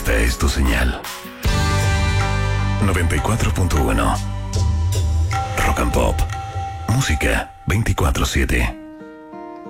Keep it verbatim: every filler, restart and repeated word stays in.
Esta es tu señal. noventa y cuatro punto uno. Rock and Pop. Música veinticuatro siete.